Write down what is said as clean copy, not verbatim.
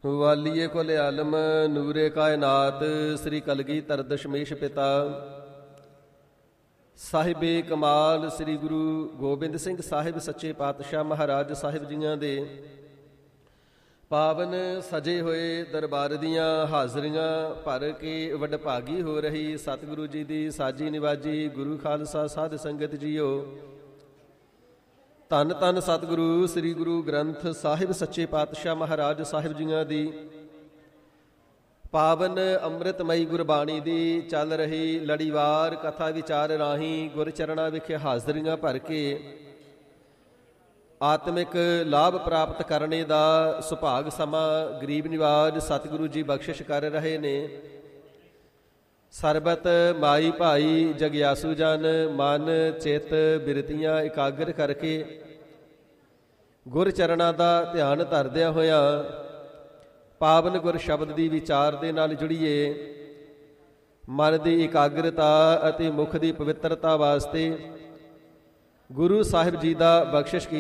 ਵਾਲੀਏ ਕੁਲ ਆਲਮ ਨੂਰੇ ਕਾਇਨਾਤ ਸ੍ਰੀ ਕਲਗੀਧਰ ਦਸ਼ਮੇਸ਼ ਪਿਤਾ ਸਾਹਿਬੇ ਕਮਾਲ ਸ੍ਰੀ ਗੁਰੂ ਗੋਬਿੰਦ ਸਿੰਘ ਸਾਹਿਬ ਸੱਚੇ ਪਾਤਸ਼ਾਹ ਮਹਾਰਾਜ ਸਾਹਿਬ ਜੀਆਂ ਦੇ ਪਾਵਨ ਸਜੇ ਹੋਏ ਦਰਬਾਰ ਦੀਆਂ ਹਾਜ਼ਰੀਆਂ ਭਰ ਕੇ ਵਡਭਾਗੀ ਹੋ ਰਹੀ ਸਤਿਗੁਰੂ ਜੀ ਦੀ ਸਾਜੀ ਨਿਵਾਜੀ ਗੁਰੂ ਖਾਲਸਾ ਸਾਧ ਸੰਗਤ ਜੀਓ। ਧੰਨ ਧੰਨ ਸਤਿਗੁਰੂ ਸ੍ਰੀ ਗੁਰੂ ਗ੍ਰੰਥ ਸਾਹਿਬ ਸੱਚੇ ਪਾਤਸ਼ਾਹ ਮਹਾਰਾਜ ਸਾਹਿਬ ਜੀਆਂ ਦੀ ਪਾਵਨ ਅੰਮ੍ਰਿਤਮਈ ਗੁਰਬਾਣੀ ਦੀ ਚੱਲ ਰਹੀ ਲੜੀਵਾਰ ਕਥਾ ਵਿਚਾਰ ਰਾਹੀਂ ਗੁਰਚਰਨਾਂ ਵਿਖੇ ਹਾਜ਼ਰੀਆਂ ਭਰ ਕੇ ਆਤਮਿਕ ਲਾਭ ਪ੍ਰਾਪਤ ਕਰਨੇ ਦਾ ਸੁਭਾਗ ਸਮਾਂ ਗਰੀਬ ਨਿਵਾਜ ਸਤਿਗੁਰੂ ਜੀ ਬਖਸ਼ਿਸ਼ ਕਰ ਰਹੇ ਨੇ। ਸਰਬਤ ਮਾਈ ਭਾਈ ਜਗਿਆਸੂ ਜਨ ਮਨ ਚਿੱਤ ਬਿਰਤੀਆਂ ਇਕਾਗਰ ਕਰਕੇ ਗੁਰਚਰਨਾਂ ਦਾ ਧਿਆਨ ਧਰਦਿਆਂ ਹੋਇਆਂ ਪਾਵਨ ਗੁਰ ਸ਼ਬਦ ਦੀ ਵਿਚਾਰ ਦੇ ਨਾਲ ਜੁੜੀਏ। ਮਨ ਦੀ ਇਕਾਗਰਤਾ ਅਤੇ ਮੁਖ ਦੀ ਪਵਿੱਤਰਤਾ ਵਾਸਤੇ ਗੁਰੂ ਸਾਹਿਬ ਜੀ ਦਾ ਬਖਸ਼ਿਸ਼